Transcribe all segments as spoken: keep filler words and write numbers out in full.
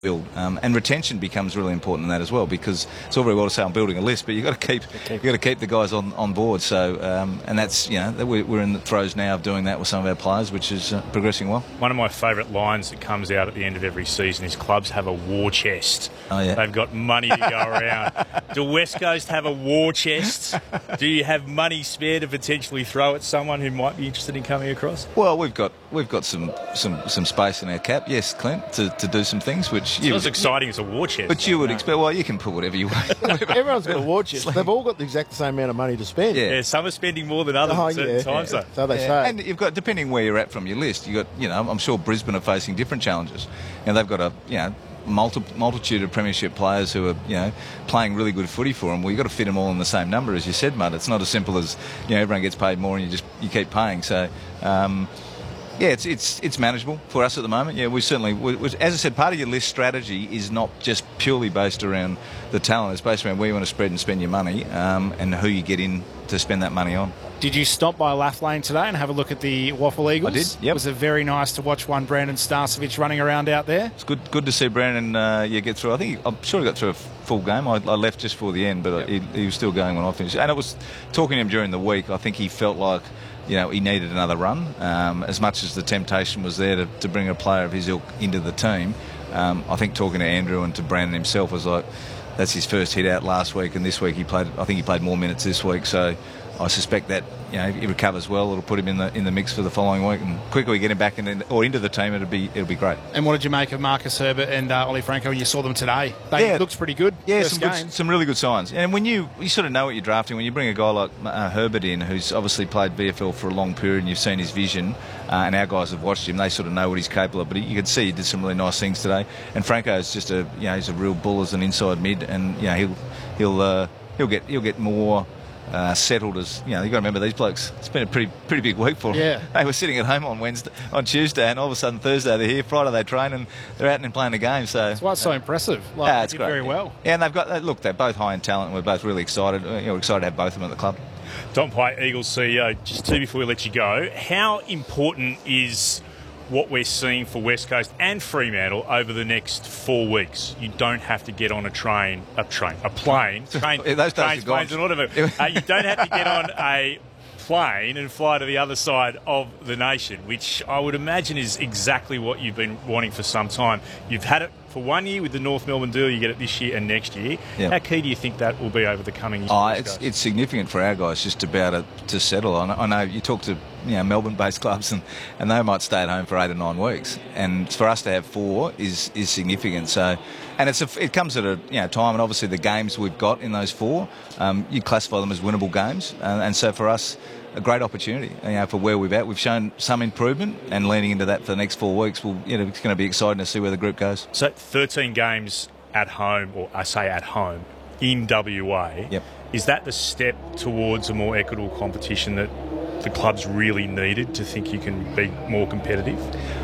build. Um, and retention becomes really important in that as well, because it's all very well to say I'm building a list, but you've got to keep you got to keep the guys on, on board. So um, and that's you know we're, we're in the throes now of doing that with some of our players, which is uh, progressing well. One of my favourite lines that comes out at the end of every season is clubs have a war chest. Oh, yeah. They've got money to go around. Do West Coast have a war chest? Do you have money spare to potentially throw at someone who might be interested in coming across? Well, we've got we've got some some, some space in our cap, yes, Clint, to, to do some things which. It's not as exciting as a war chest. But you would no. expect, well, you can put whatever you want. Everyone's got a war chest. They've all got the exact same amount of money to spend. Yeah, yeah some are spending more than others oh, at certain yeah, times, yeah. though. So they yeah. say. And you've got, depending where you're at from your list, you've got, you know, I'm sure Brisbane are facing different challenges. And they've got a, you know, multi- multitude of premiership players who are, you know, playing really good footy for them. Well, you've got to fit them all in the same number, as you said, Mud. It's not as simple as, you know, everyone gets paid more and you just, you keep paying. So, um, yeah, it's it's it's manageable for us at the moment. Yeah, we certainly, we, we, as I said, part of your list strategy is not just purely based around the talent. It's based around where you want to spread and spend your money, um, and who you get in to spend that money on. Did you stop by Lathlane today and have a look at the Waffle Eagles? I did, yep. Was it very nice to watch one Brandon Starcevich running around out there? It's good good to see Brandon uh, yeah, get through. I think, he, I'm sure he got through a full game. I, I left just before the end, but yep. he, he was still going when I finished. And I was talking to him during the week. I think he felt like, you know, he needed another run. Um, as much as the temptation was there to, to bring a player of his ilk into the team, um, I think talking to Andrew and to Brandon himself was like, that's his first hit out last week, and this week he played, I think he played more minutes this week, so I suspect that, you know, if he recovers well, it'll put him in the in the mix for the following week, and quicker we get him back in, or into the team, it'll be it'll be great. And what did you make of Marcus Herbert and uh, Ollie Franco when you saw them today? They yeah, looked pretty good. Yeah, first some game. good, some really good signs. And when you you sort of know what you're drafting, when you bring a guy like uh, Herbert in, who's obviously played V F L for a long period, and you've seen his vision, uh, and our guys have watched him, they sort of know what he's capable of. But he, you could see he did some really nice things today. And Franco's just a you know he's a real bull as an inside mid, and you know he'll he'll uh, he'll get he'll get more. Uh, settled as you know, you got to remember these blokes. It's been a pretty pretty big week for them. Yeah. They were sitting at home on Wednesday, on Tuesday, and all of a sudden Thursday they're here. Friday they train, and they're out and playing the game. So that's why it's so impressive. Like, yeah, they it's did great. very well. Yeah, and they've got look. They're both high in talent. And we're both really excited. You know, we're excited to have both of them at the club. Don Pike, Eagles C E O. Just two before we let you go. How important is what we're seeing for West Coast and Fremantle over the next four weeks? You don't have to get on a train, a train, a plane. Train, yeah, those days trains, are gone. planes, and all of it. Uh, you don't have to get on a plane and fly to the other side of the nation, which I would imagine is exactly what you've been wanting for some time. You've had it for one year with the North Melbourne deal, you get it this year and next year. Yep. How key do you think that will be over the coming years? Oh, it's, it's significant for our guys just to be able to, to settle. I know, I know you talk to you know Melbourne-based clubs and, and they might stay at home for eight or nine weeks, and for us to have four is is significant. So, and it's a, it comes at a you know time, and obviously the games we've got in those four, um, you classify them as winnable games, and, and so for us, a great opportunity, you know, for where we've at. We've shown some improvement, and leaning into that for the next four weeks, will you know it's going to be exciting to see where the group goes. So, thirteen games at home, or I say at home, in W A. Yep. Is that the step towards a more equitable competition that the clubs really needed to think you can be more competitive?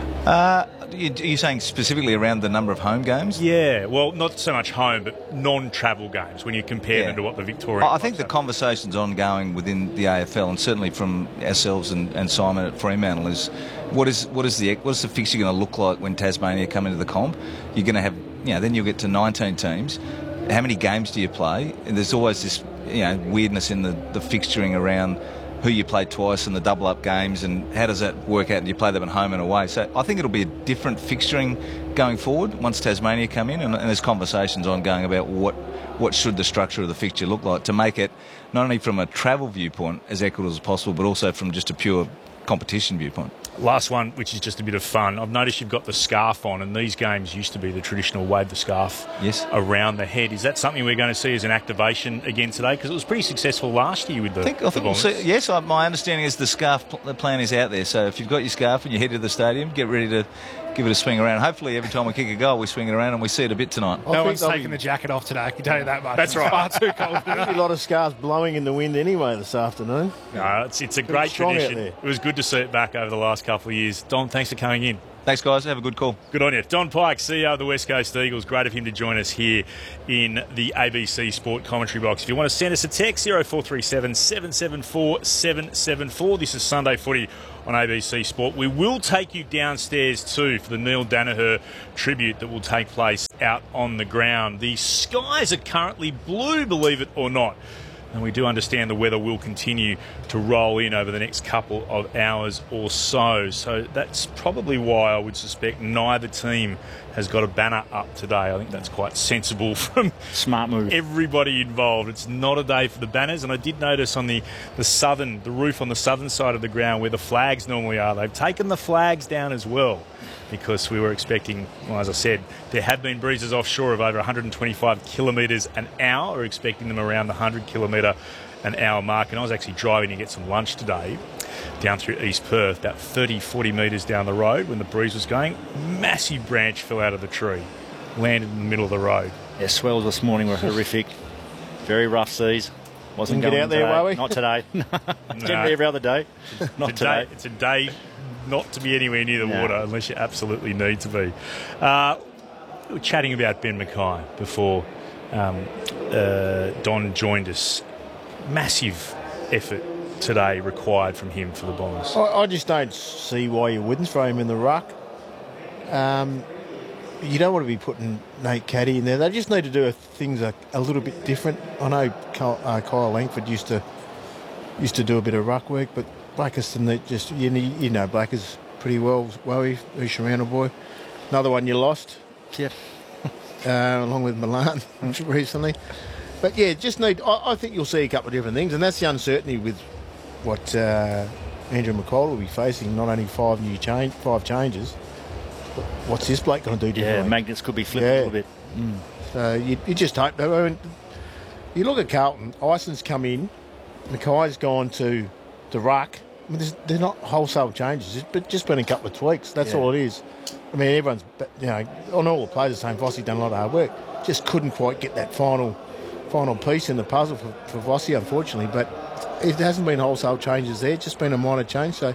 Uh, are you saying specifically around the number of home games? Yeah, well, not so much home, but non-travel games when you compare yeah. them to what the Victorian. I think the have. conversation's ongoing within the A F L, and certainly from ourselves and, and Simon at Fremantle, is what is what is the what is the fixture going to look like when Tasmania come into the comp? You're going to have, you know, then you'll get to nineteen teams. How many games do you play? And there's always this, you know, weirdness in the, the fixturing around who you play twice and the double-up games, and how does that work out? Do you play them at home and away? So I think it'll be a different fixturing going forward once Tasmania come in, and, and there's conversations ongoing about what what should the structure of the fixture look like to make it not only from a travel viewpoint as equitable as possible, but also from just a pure competition viewpoint. Last one, which is just a bit of fun. I've noticed you've got the scarf on, and these games used to be the traditional wave the scarf yes. around the head. Is that something we're going to see as an activation again today? Because it was pretty successful last year with the, I think, I think we'll see, yes, I, my understanding is the scarf pl- the plan is out there. So if you've got your scarf and you head to the stadium, get ready to give it a swing around. Hopefully every time we kick a goal, we swing it around and we see it a bit tonight. No one's taking be... the jacket off today, I can tell you that much. That's right. Far too cold. There'll be a lot of scarves blowing in the wind anyway this afternoon. No, it's, it's a great tradition. It was good to see it back over the last couple of years. Don, thanks for coming in. Thanks, guys. Have a good call. Good on you. Don Pike, C E O of the West Coast Eagles. Great of him to join us here in the A B C Sport commentary box. If you want to send us a text, zero four three seven, seven seven four, seven seven four. This is Sunday Footy on A B C Sport. We will take you downstairs too for the Neil Danaher tribute that will take place out on the ground. The skies are currently blue, believe it or not. And we do understand the weather will continue to roll in over the next couple of hours or so. So that's probably why I would suspect neither team has got a banner up today. I think that's quite sensible from smart move. Everybody involved. It's not a day for the banners. And I did notice on the, the southern, the roof on the southern side of the ground where the flags normally are, they've taken the flags down as well. Because we were expecting, well, as I said, there have been breezes offshore of over one hundred twenty-five kilometres an hour. We're expecting them around the one hundred kilometre an hour mark. And I was actually driving to get some lunch today down through East Perth, about thirty, forty metres down the road when the breeze was going. Massive branch fell out of the tree, landed in the middle of the road. Yeah, swells this morning were horrific. Very rough seas. Wasn't Didn't going get out there, today. were we? Not today. No. Generally every other day. Not It's a day, today. it's a day not to be anywhere near the No. water unless you absolutely need to be. Uh, we were chatting about Ben Mackay before um, uh, Don joined us. Massive effort today required from him for the Bombers. I, I just don't see why you wouldn't throw him in the ruck. Um, you don't want to be putting Nate Caddy in there. They just need to do things a, a little bit different. I know Kyle, uh, Kyle Langford used to used to do a bit of ruck work, but Blackerson, they just you know, you know Blackers pretty well. Wowie, who's Sharana boy. Another one you lost. Yep. Uh, along with Milan recently. But yeah, just need. I, I think you'll see a couple of different things, and that's the uncertainty with what uh, Andrew McCall will be facing. Not only five new change, five changes. But what's this bloke going to do Yeah, differently? magnets could be flipped Yeah. a little bit. So you, you just hope. I mean, you look at Carlton. Ison's come in. Mackay's gone to the ruck. I mean, they're not wholesale changes, it's but just been a couple of tweaks. That's Yeah. all it is. I mean, everyone's, you know, on all the players are saying Vossi done a lot of hard work. Just couldn't quite get that final final piece in the puzzle for, for Vossi, unfortunately. But it hasn't been wholesale changes there, it's just been a minor change. So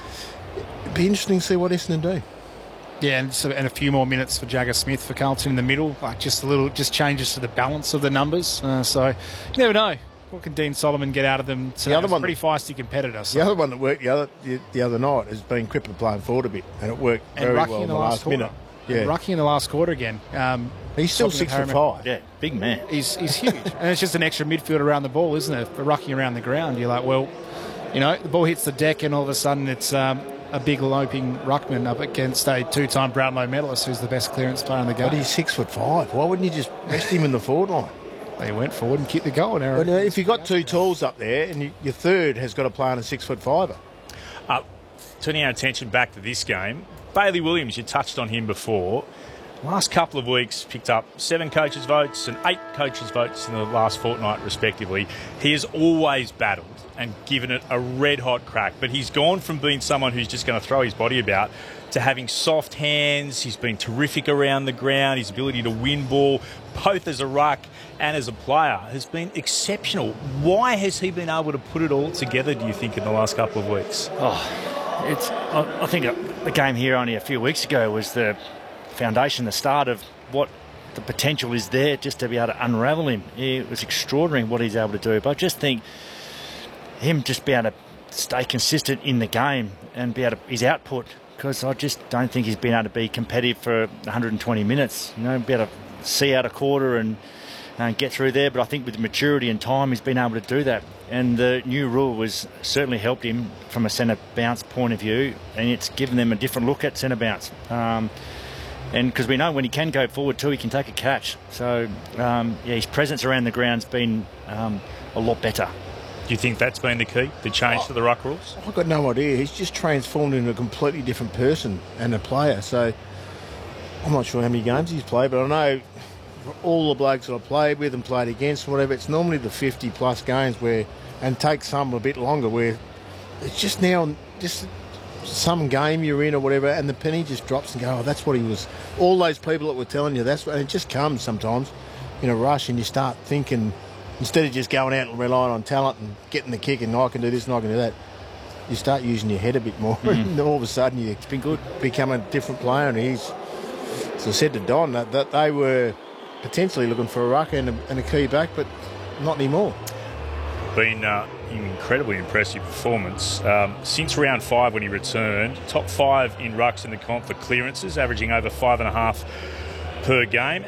it'd be interesting to see what Essendon do. Yeah, and, so, and a few more minutes for Jagger Smith for Carlton in the middle. Like just a little, just changes to the balance of the numbers. Uh, so you never know. What can Dean Solomon get out of them? So The other he's a one- pretty feisty competitor. So. The other one that worked the other the, the other night has been Cripper playing forward a bit, and it worked and very Rucky well in in the the last, last quarter. minute. And Yeah, Rucky in the last quarter again. Um, he's still stopping six the foot Parramatta. five. Yeah, big man. He's, he's huge. And it's just an extra midfield around the ball, isn't it? For Rucky around the ground, you're like, well, you know, the ball hits the deck and all of a sudden it's um, a big loping ruckman up against a two-time Brownlow medalist who's the best clearance player in the game. But he's six foot five. Why wouldn't you just rest him in the forward line? They went forward and kicked the goal. And But uh, if you've got two tools up there and you, your third has got to play on a six foot fiver, Uh, turning our attention back to this game, Bailey Williams, you touched on him before. Last couple of weeks, picked up seven coaches' votes and eight coaches' votes in the last fortnight, respectively. He has always battled and given it a red-hot crack, but he's gone from being someone who's just going to throw his body about to having soft hands. He's been terrific around the ground. His ability to win ball, both as a ruck and as a player, has been exceptional. Why has he been able to put it all together, do you think, in the last couple of weeks? Oh, it's. I, I think the game here only a few weeks ago was the foundation, the start of what the potential is there just to be able to unravel him. It was extraordinary what he's able to do. But I just think him just be able to stay consistent in the game and be able to, his output, because I just don't think he's been able to be competitive for one hundred twenty minutes. You know, be able to see out a quarter and, and get through there. But I think with maturity and time, he's been able to do that. And the new rule was certainly helped him from a centre bounce point of view, and it's given them a different look at centre bounce. Um, and because we know when he can go forward too, he can take a catch. So um, yeah, his presence around the ground's been um, a lot better. Do you think that's been the key, the change Oh. to the ruck rules? I've got no idea. He's just transformed into a completely different person and a player. So I'm not sure how many games he's played, but I know all the blokes that I've played with and played against, whatever, it's normally the fifty plus games where, and takes some a bit longer, where it's just now, just some game you're in or whatever, and the penny just drops and go, oh, that's what he was. All those people that were telling you, that's what, and it just comes sometimes in a rush, and you start thinking, instead of just going out and relying on talent and getting the kick and oh, I can do this and I can do that, you start using your head a bit more, mm. and all of a sudden you been good. become a different player. And he's, as I said to Don, that, that they were potentially looking for a ruck and a, and a key back, but not anymore. Been uh, incredibly impressive performance. Um, since round five when he returned, top five in rucks in the comp for clearances, averaging over five and a half per game.